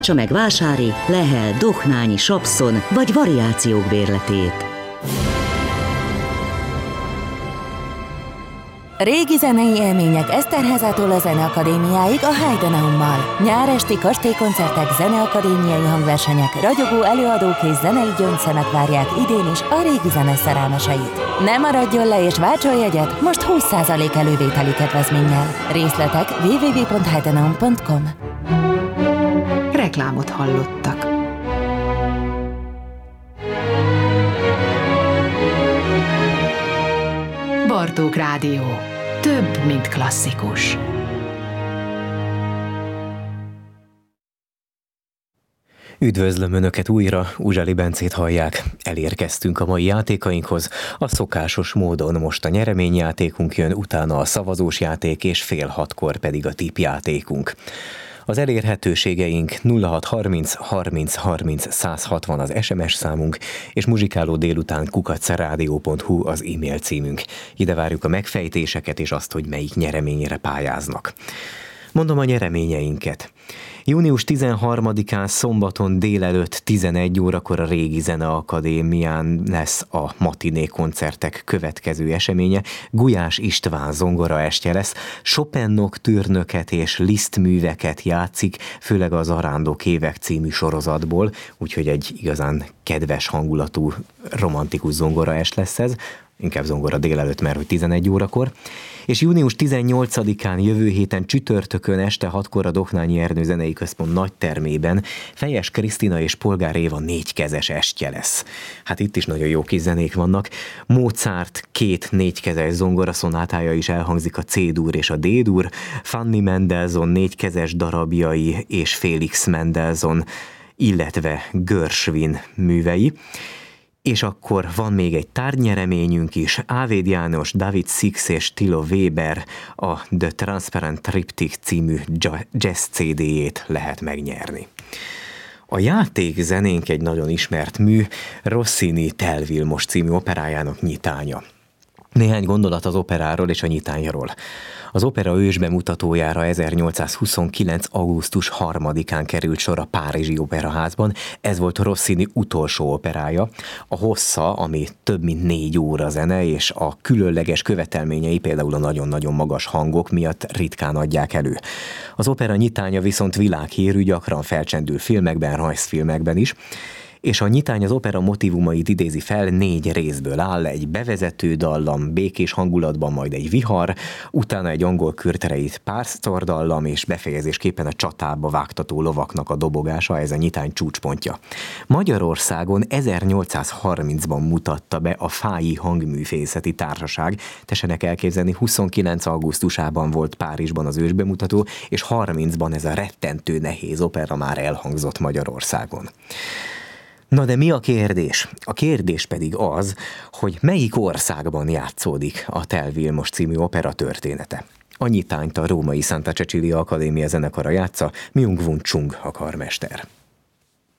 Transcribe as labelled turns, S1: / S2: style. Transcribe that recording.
S1: Meg Vásári, Lehel, Dohnányi, Sapszon vagy variációk bérletét.
S2: Régi zenei élmények Eszterházától a Zeneakadémiáig a Heidenaummal. Nyár esti kastélykoncertek, zeneakadémiai hangversenyek, ragyogó előadók és zenei gyöngyszemek várják idén is a régi zene szerelmeseit. Ne maradjon le és váltson jegyet most 20% elővételi kedvezménnyel. Részletek www.heidenaum.com.
S3: Reklámot hallottak. Bartók Rádió. Több, mint klasszikus.
S4: Üdvözlöm Önöket újra, Uzsali Bencét hallják. Elérkeztünk a mai játékainkhoz. A szokásos módon most a nyereményjátékunk jön, utána a szavazós játék, és 5:30 pedig a tippjátékunk. Az elérhetőségeink 0630 30 30 160 az SMS számunk, és muzsikáló délután @radio.hu az e-mail címünk. Ide várjuk a megfejtéseket és azt, hogy melyik nyereményre pályáznak. Mondom a nyereményeinket. Június 13-án szombaton délelőtt 11 órakor a Régi Zeneakadémián lesz a matiné koncertek következő eseménye. Gulyás István zongoraestje lesz. Chopin nocturnöket és Liszt műveket játszik, főleg az Arándok évek című sorozatból, úgyhogy egy igazán kedves hangulatú, romantikus zongoraest lesz ez. Inkább zongora délelőtt, mert hogy 11 órakor. És június 18-án jövő héten csütörtökön este 6-kor a Dohnányi Ernő Zenei Központ nagytermében Fejes Krisztina és Polgár Éva négykezes estje lesz. Hát itt is nagyon jó kis zenék vannak. Mozart 2 négykezes zongoraszonátája is elhangzik, a C-dur és a D-dur, Fanny Mendelssohn négykezes darabjai és Felix Mendelssohn, illetve Gershwin művei. És akkor van még egy tárgynyereményünk is. Ávéd János, David Six és Tilo Weber a The Transparent Triptych című jazz CD-jét lehet megnyerni. A játék zenénk egy nagyon ismert mű, Rossini Tel Vilmos című operájának nyitánya. Néhány gondolat az operáról és a nyitányról. Az opera ősbemutatójára 1829. augusztus 3-án került sor a Párizsi Operaházban. Ez volt Rossini utolsó operája. A hossza, ami több mint 4 óra zene, és a különleges követelményei, például a nagyon-nagyon magas hangok miatt ritkán adják elő. Az opera nyitánya viszont világhírű, gyakran felcsendül filmekben, rajzfilmekben is. És a nyitány az opera motívumait idézi fel, 4 részből áll, egy bevezető dallam, békés hangulatban majd egy vihar, utána egy angol kürtereit pásztordallam, és befejezésképpen a csatába vágtató lovaknak a dobogása, ez a nyitány csúcspontja. Magyarországon 1830-ban mutatta be a Fáji Hangművészeti Társaság, tessenek elképzelni, 29. augusztusában volt Párizsban az ősbemutató, és 30-ban ez a rettentő nehéz opera már elhangzott Magyarországon. Na de mi a kérdés? A kérdés pedig az, hogy melyik országban játszódik a Tel Vilmos című opera története. A nyitányt a római Santa Cecilia Akadémia zenekara játsza, Myung-Whun Chung a karmester.